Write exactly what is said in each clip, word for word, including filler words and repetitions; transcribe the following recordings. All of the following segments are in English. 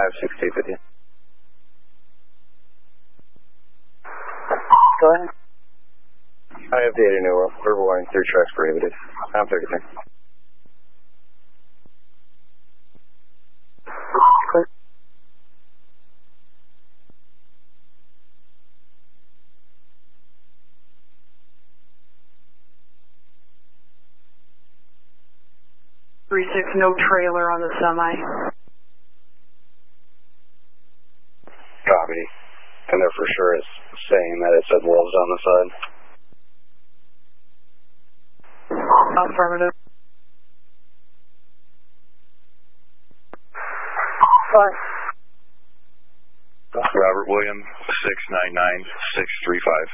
five six two fifty. Go ahead. I have data New World. Verbal warning, through tracks prohibited. I'm thirty-three. Clear. three six, no trailer on the semi. Copy. I know for sure it's saying that it said wolves on the side. Affirmative. Fine. Robert William, six nine nine six three five.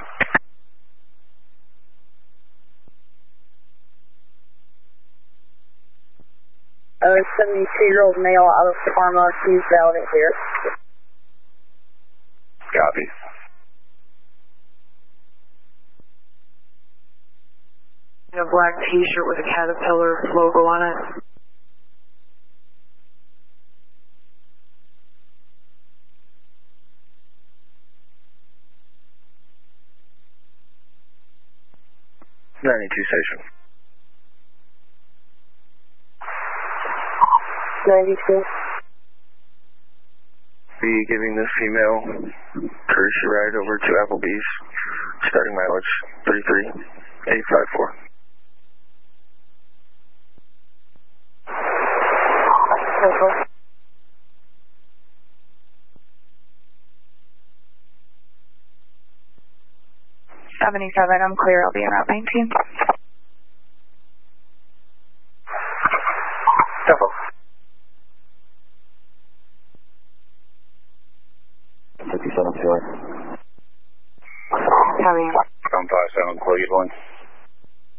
Uh, seventy-two-year-old male out of Parma, he's valid and clear. Copy. A black t-shirt with a Caterpillar logo on it. ninety-two station. ninety-two. Be giving this female courtesy ride over to Applebee's, starting mileage thirty-three eight five four. seventy-seven, I'm clear. I'll be in Route nineteen. Tempo. fifty-seven, two. Copy. I'm five seven, clear one.